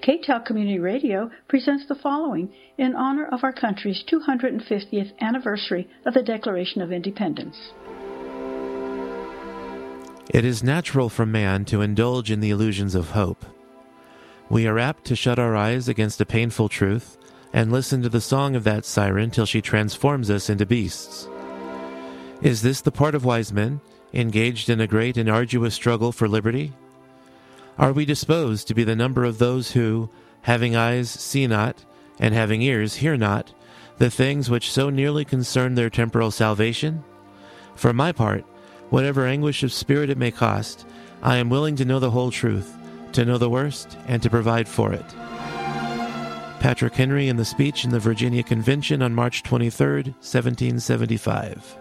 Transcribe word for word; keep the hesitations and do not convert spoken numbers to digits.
K-Tel Community Radio presents the following in honor of our country's two hundred fiftieth anniversary of the Declaration of Independence. It is natural for man to indulge in the illusions of hope. We are apt to shut our eyes against a painful truth and listen to the song of that siren till she transforms us into beasts. Is this the part of wise men, engaged in a great and arduous struggle for liberty? Are we disposed to be the number of those who, having eyes, see not, and having ears, hear not, the things which so nearly concern their temporal salvation? For my part, whatever anguish of spirit it may cost, I am willing to know the whole truth, to know the worst, and to provide for it. Patrick Henry in the speech in the Virginia Convention on March twenty-third, seventeen seventy-five.